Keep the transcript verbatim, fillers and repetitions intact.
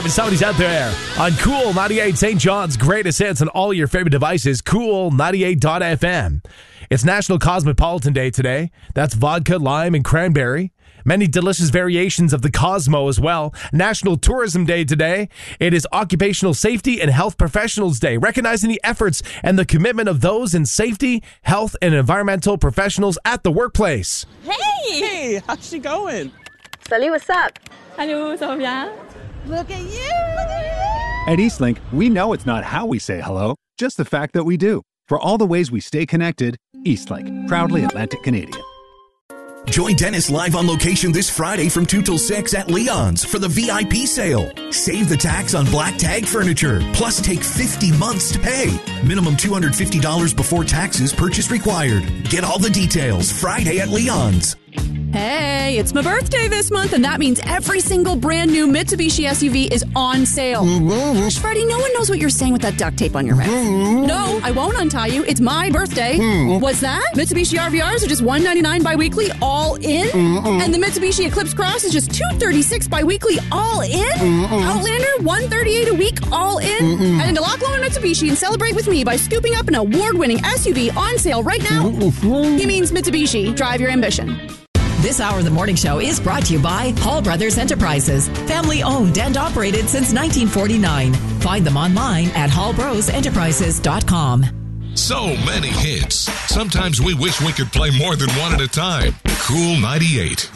if somebody's out there on Cool ninety-eight, Saint John's greatest hits on all your favorite devices, cool ninety-eight dot f m. It's National Cosmopolitan Day today. That's vodka, lime, and cranberry. Many delicious variations of the Cosmo as well. National Tourism Day today. It is Occupational Safety and Health Professionals Day, recognizing the efforts and the commitment of those in safety, health, and environmental professionals at the workplace. Hey! Hey, how's she going? Salut, what's up? Hello, ça va bien? Look at you! Look at you! At Eastlink, we know it's not how we say hello, just the fact that we do. For all the ways we stay connected, Eastlink, proudly Atlantic Canadian. Join Dennis live on location this Friday from two till six at Leon's for the V I P sale. Save the tax on black tag furniture, plus take fifty months to pay. Minimum two hundred fifty dollars before taxes, purchase required. Get all the details Friday at Leon's. Hey, it's my birthday this month, and that means every single brand new Mitsubishi S U V is on sale. Gosh, Freddie, no one knows what you're saying with that duct tape on your wrist. No, I won't untie you. It's my birthday. What's that? Mitsubishi R V Rs are just one hundred ninety-nine bi-weekly, all in? And the Mitsubishi Eclipse Cross is just two hundred thirty-six bi-weekly, all in? Outlander, one hundred thirty-eight a week, all in? Head into Lock Loan Mitsubishi and celebrate with me by scooping up an award-winning S U V on sale right now. He means Mitsubishi. Drive your ambition. This hour of the morning show is brought to you by Hall Brothers Enterprises, family owned and operated since nineteen forty-nine. Find them online at hall bros enterprises dot com. So many hits. Sometimes we wish we could play more than one at a time. Cool ninety-eight.